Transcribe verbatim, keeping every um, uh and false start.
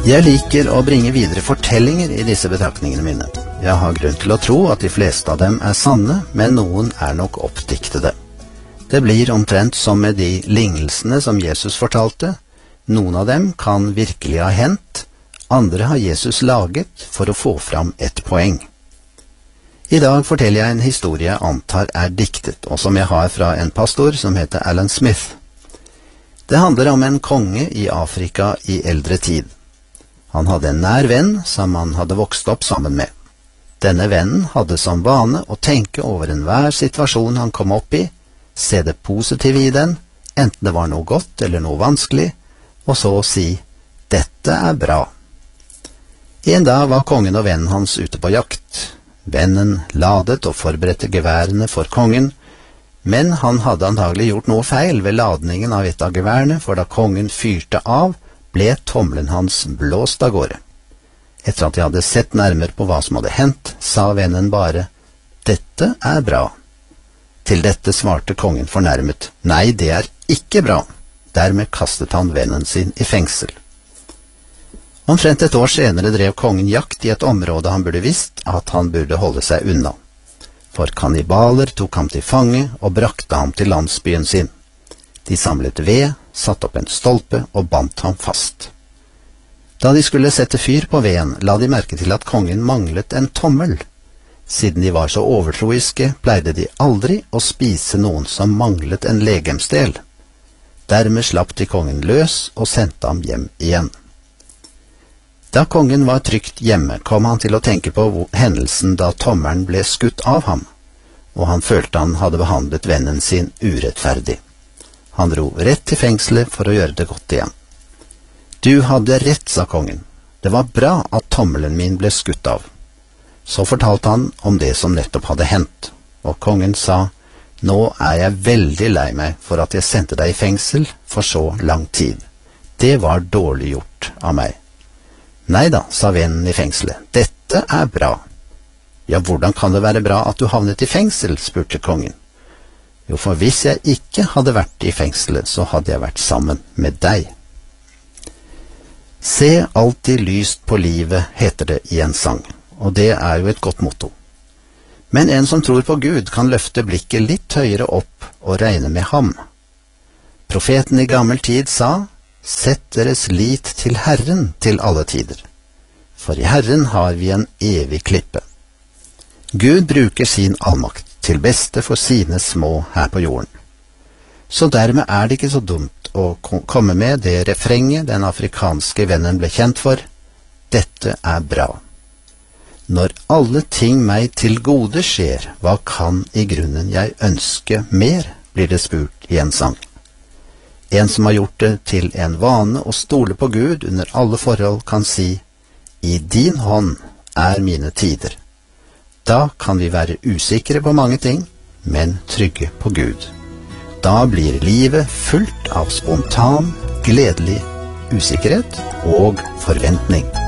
Jeg liker å bringe videre fortellinger i disse betraktningene mine. Jeg har grunn til å tro at de fleste av dem er sanne, men noen er nok oppdiktede. Det blir omtrent som med de lignelsene som Jesus fortalte. Noen av dem kan virkelig ha hendt, andre har Jesus laget for å få fram et poeng. I dag forteller jeg en historie jeg antar er diktet, og som jeg har fra en pastor som heter Alan Smith. Det handler om en konge i Afrika i eldre tid. Han hadde en nær venn som han hadde vokst opp sammen med. Denne vennen hadde som vane å tenke over enhver situasjon han kom opp i, se det positive i den, enten det var noe godt eller noe vanskelig, og så si, dette er bra. En dag var kongen og vennen hans ute på jakt. Vennen ladet og forberedte geværene for kongen, men han hadde antagelig gjort noe feil ved ladningen av et av geværene, for da kongen fyrte av, ble tommelen hans blåst av gårde. Etter at jeg hadde sett nærmere på hva som hadde hendt, sa vennen bare, «Dette er bra». Til dette svarte kongen fornærmet, «Nei, det er ikke bra». Dermed kastet han vennen sin i fengsel. Omtrent et år senere drev kongen jakt i et område han burde visst at han burde holde seg unna. For kannibaler tok ham til fange og brakte ham til landsbyen sin. De samlet ved, satt opp en stolpe og bandt ham fast. Da de skulle sette fyr på veden, la de merke til at kongen manglet en tommel. Siden de var så overtroiske, pleide de aldri å spise noen som manglet en legemsdel. Dermed slapp de kongen løs og sendte ham hjem igjen. Da kongen var trygt hjemme, kom han til å tenke på hendelsen da tommelen ble skutt av ham, og han følte han hadde behandlet vennen sin urettferdig. Han dro rett til fengselet for å gjøre det godt igjen. Du hadde rett, sa kongen. Det var bra at tommelen min ble skutt av. Så fortalte han om det som nettopp hadde hendt, og kongen sa, nå er jeg veldig lei meg for at jeg sendte deg i fengsel for så lang tid. Det var dårlig gjort av meg. Neida, sa vennen i fengselet, dette er bra. Ja, hvordan kan det være bra at du havnet i fengsel, spurte kongen. Jo, for hvis jeg ikke hadde vært i fengselet, så hadde jeg vært sammen med deg. Se alltid lyst på livet, heter det i en sang, og det er jo et godt motto. Men en som tror på Gud kan løfte blikket litt høyere opp og regne med ham. Profeten i gammel tid sa, sett deres lit til Herren til alle tider, for i Herren har vi en evig klippe. Gud bruker sin allmakt til beste for sine små her på jorden. Så dermed er det ikke så dumt å komme med det refrenget den afrikanske vennen ble kjent for, dette er bra. Når alle ting meg til gode skjer, hva kan i grunnen jeg ønske mer, blir det spurt i en sang. En som har gjort det til en vane å stole på Gud under alle forhold kan si, i din hånd er mine tider. Da kan vi være usikre på mange ting, men trygge på Gud. Da blir livet fullt av spontan, gledelig usikkerhet og forventning.